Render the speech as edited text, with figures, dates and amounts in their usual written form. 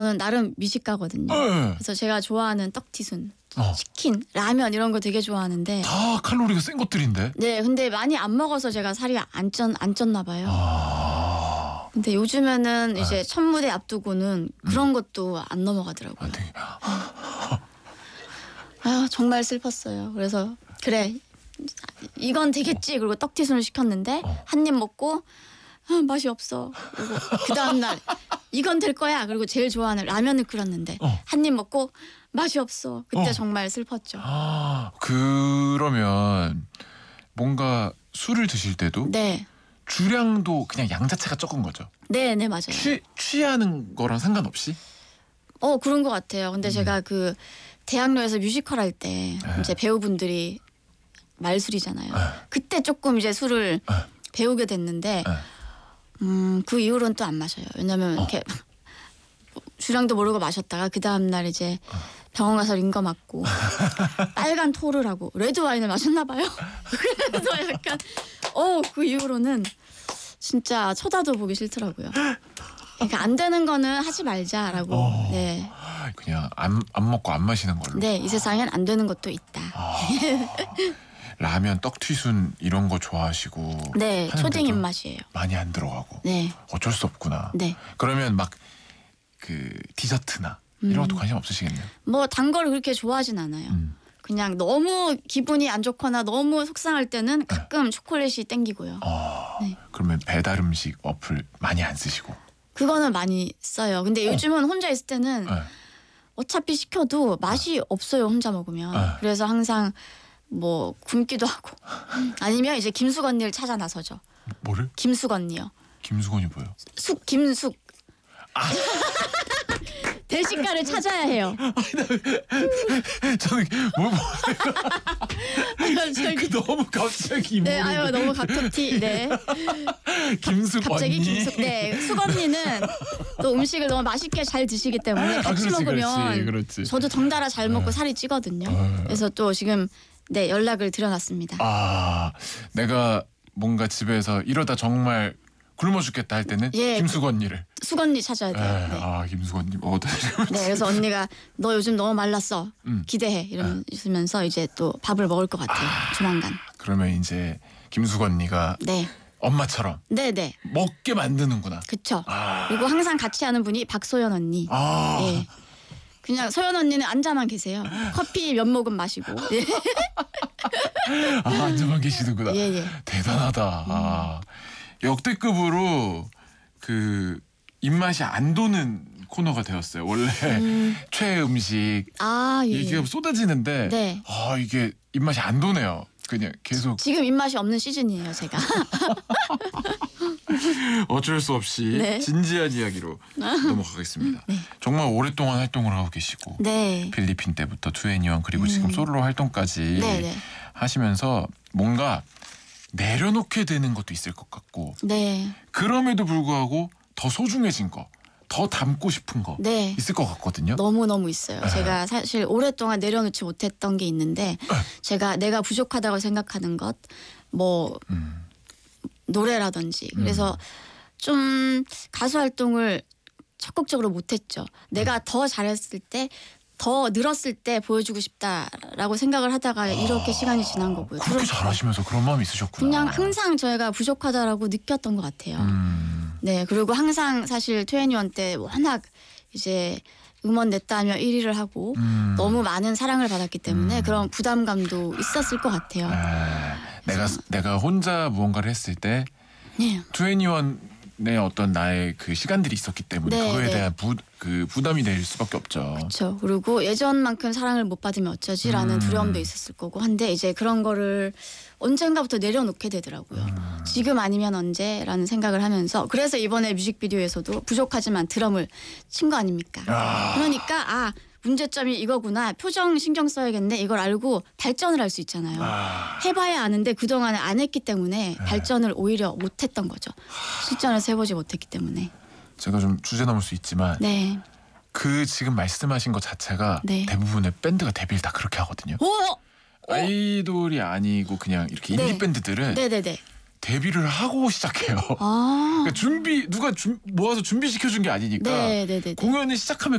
저는 나름 미식가거든요. 네. 그래서 제가 좋아하는 떡튀순, 어. 치킨, 라면 이런 거 되게 좋아하는데 다 칼로리가 센 것들인데. 네, 근데 많이 안 먹어서 제가 살이 안 쪘나 봐요. 아. 근데 요즘에는 이제 첫 무대 앞두고는 그런 것도 안 넘어가더라고요. 아, 되게... 아, 정말 슬펐어요. 그래서 그래, 이건 되겠지. 그리고 떡튀순을 시켰는데 한 입 먹고 아, 맛이 없어. 그리고 그 다음날 이건 될 거야. 그리고 제일 좋아하는 라면을 끓였는데 한 입 먹고 맛이 없어. 그때 정말 슬펐죠. 아, 그러면 뭔가 술을 드실 때도 네. 주량도 그냥 양 자체가 적은 거죠. 네, 네, 맞아요. 취하는 거랑 상관없이? 그런 것 같아요. 근데 제가 그 대학로에서 뮤지컬 할 때 이제 배우분들이 말술이잖아요. 그때 조금 이제 술을 배우게 됐는데 그 이후로는 또 안 마셔요. 왜냐면 이렇게 주량도 모르고 마셨다가 그 다음날 이제 병원 가서 링거 맞고 빨간 토를 하고 레드 와인을 마셨나 봐요. 그래서 약간 그 이후로는 진짜 쳐다도 보기 싫더라고요. 그러니까 안 되는 거는 하지 말자라고. 네. 그냥 안 먹고 안 마시는 걸로. 네, 이 세상엔 안 되는 것도 있다. 라면, 떡튀순 이런 거 좋아하시고. 네, 초딩 하는데도 입맛이에요. 많이 안 들어가고. 네. 어쩔 수 없구나. 네. 그러면 막 그 디저트나 이런 것도 관심 없으시겠네요. 뭐 단 거를 그렇게 좋아하진 않아요. 그냥 너무 기분이 안 좋거나 너무 속상할 때는 가끔 초콜릿이 땡기고요. 네. 그러면 배달 음식 어플 많이 안 쓰시고. 그거는 많이 써요. 근데 요즘은 혼자 있을 때는 어차피 시켜도 맛이 없어요. 혼자 먹으면. 그래서 항상 뭐 굶기도 하고 아니면 이제 김숙 언니를 찾아 나서죠. 뭐를? 김숙 언니요. 김숙언이 뭐예요? 김숙. 대식가를 찾아야 해요. 저는 저기 너무 갑자기 네, 아유 너무 갑툭튀. 네. 김숙 갑자기 언니. 김숙. 네, 숙 언니는 또 음식을 너무 맛있게 잘 드시기 때문에 같이 그렇지, 먹으면 그렇지. 저도 덩달아 잘 먹고 살이 찌거든요. 그래서 또 지금 네 연락을 드려놨습니다. 아, 내가 뭔가 집에서 이러다 정말 굶어 죽겠다 할 때는 예, 김숙 언니를. 숙 언니 찾아야 돼요. 네. 아, 김숙 언니 네, 그래서 언니가 너 요즘 너무 말랐어. 기대해 이러면서 이제 또 밥을 먹을 것 같아요. 조만간. 그러면 이제 김숙 언니가 네. 엄마처럼 네네. 먹게 만드는구나. 그쵸. 그리고 항상 같이 하는 분이 박소연 언니. 아. 예. 그냥 소연 언니는 앉아만 계세요. 커피 몇 모금 마시고. 예. 앉아만 계시는구나. 예. 대단하다. 아, 역대급으로 그 입맛이 안 도는 코너가 되었어요. 원래 최애 음식 아, 예. 얘기가 쏟아지는데 네. 이게 입맛이 안 도네요. 그냥 계속 지금 입맛이 없는 시즌이에요, 제가. 어쩔 수 없이 네. 진지한 이야기로 넘어가겠습니다. 정말 오랫동안 활동을 하고 계시고 네. 필리핀 때부터 투애니원 그리고 지금 솔로 활동까지 네. 하시면서 뭔가 내려놓게 되는 것도 있을 것 같고 네. 그럼에도 불구하고 더 소중해진 거, 더 담고 싶은 거 네. 있을 것 같거든요. 너무너무 있어요. 제가 사실 오랫동안 내려놓지 못했던 게 있는데 제가 내가 부족하다고 생각하는 것, 뭐 노래라든지 그래서 좀 가수 활동을 적극적으로 못했죠. 내가 더 잘했을 때 더 늘었을 때 보여주고 싶다라고 생각을 하다가 이렇게 시간이 지난 거고요. 그렇게 잘하시면서 그런 마음이 있으셨구나. 그냥 항상 저희가 부족하다라고 느꼈던 것 같아요. 네, 그리고 항상 사실 투애니원 때 워낙 이제 음원 냈다 하면 1위를 하고 너무 많은 사랑을 받았기 때문에 그런 부담감도 있었을 것 같아요. 내가 혼자 무언가를 했을 때 네. 투애니원의 어떤 나의 그 시간들이 있었기 때문에 네, 그거에 네. 대한 부담이 될 수밖에 없죠. 그렇죠. 그리고 예전만큼 사랑을 못 받으면 어쩌지라는 두려움도 있었을 거고 한데 이제 그런 거를 언젠가부터 내려놓게 되더라고요. 지금 아니면 언제라는 생각을 하면서 그래서 이번에 뮤직비디오에서도 부족하지만 드럼을 친 거 아닙니까? 그러니까 문제점이 이거구나. 표정 신경 써야겠네. 이걸 알고 발전을 할 수 있잖아요. 해봐야 아는데 그동안에 안 했기 때문에 발전을 오히려 못했던 거죠. 실전에서 해보지 못했기 때문에. 제가 좀 주제 넘을 수 있지만 네. 그 지금 말씀하신 것 자체가 네. 대부분의 밴드가 데뷔를 다 그렇게 하거든요. 오! 아이돌이 아니고 그냥 이렇게 네. 인디 밴드들은 네네네. 데뷔를 하고 시작해요. 아. 그러니까 누가 모아서 준비시켜준 게 아니니까 네네네. 공연을 시작하면